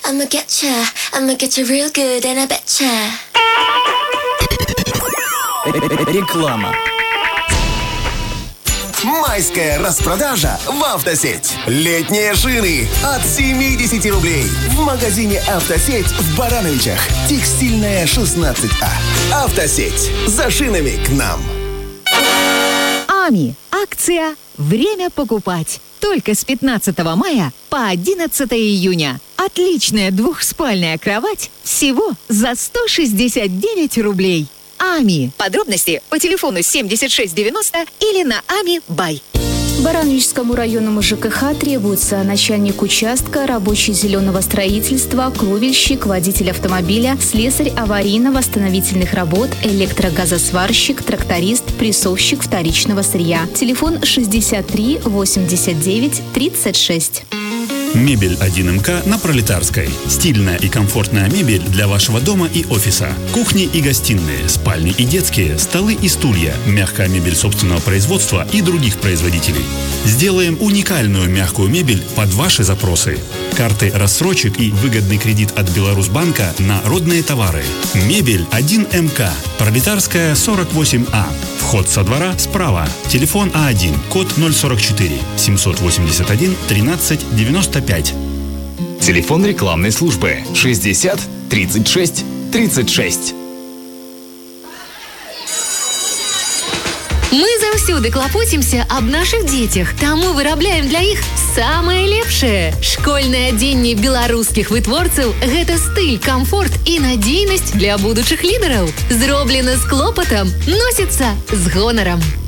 I'ma get you real good and I betcha. Реклама. Майская распродажа в «Автосеть». Летние шины от 70 рублей. В магазине «Автосеть» в Барановичах. Текстильная, 16А. «Автосеть». За шинами к нам. АМИ. Акция «Время покупать». Только с 15 мая по 11 июня. Отличная двухспальная кровать всего за 169 рублей. АМИ. Подробности по телефону 7690 или на АМИ Бай. Барановичскому районному ЖКХ требуется начальник участка, рабочий зеленого строительства, кровельщик, водитель автомобиля, слесарь аварийно-восстановительных работ, электрогазосварщик, тракторист, прессовщик вторичного сырья. Телефон 63 89 36. Мебель 1МК на Пролетарской. Стильная и комфортная мебель для вашего дома и офиса. Кухни и гостиные, спальни и детские, столы и стулья, мягкая мебель собственного производства и других производителей. Сделаем уникальную мягкую мебель под ваши запросы. Карты рассрочек и выгодный кредит от Беларусьбанка на родные товары. Мебель 1МК. Пролетарская, 48А. Вход со двора справа. Телефон А1, код 044 781 13 95. Телефон рекламной службы 60 36 36. Мы заўсёды клапоцімся аб нашых дзецях, таму вырабляем для іх самае лепшае. Школьнае адзенне беларускіх вытворцаў – гэта стыль, камфорт і надзейнасць для будучых лідараў. Зроблена з клопатам, носіцца з гонарам.